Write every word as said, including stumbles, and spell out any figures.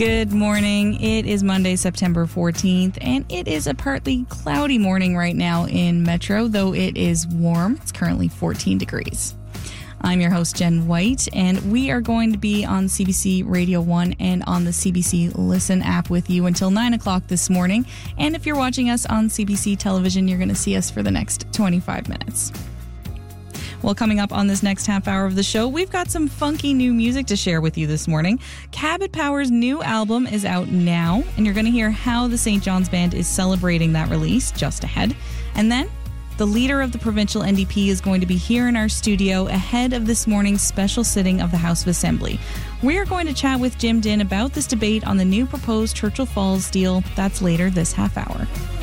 Good morning. It is Monday, September fourteenth, and it is a partly cloudy morning right now in Metro, though it is warm. It's currently fourteen degrees. I'm your host, Jen White, and we are going to be on C B C Radio one and on the C B C Listen app with you until nine o'clock this morning. And if you're watching us on C B C television, you're going to see us for the next twenty-five minutes. Well, coming up on this next half hour of the show, we've got some funky new music to share with you this morning. Cabot Power's new album is out now, and you're going to hear how the Saint John's Band is celebrating that release just ahead. And then the leader of the provincial N D P is going to be here in our studio ahead of this morning's special sitting of the House of Assembly. We are going to chat with Jim Dinn about this debate on the new proposed Churchill Falls deal. That's later this half hour.